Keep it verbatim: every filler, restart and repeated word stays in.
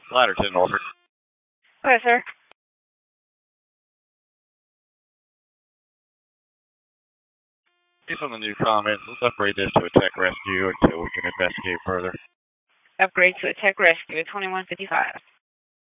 Ladder's in order. Okay, sir. Based on the new comments, let's upgrade this to a tech rescue until we can investigate further. Upgrade to a tech rescue, twenty-one fifty-five.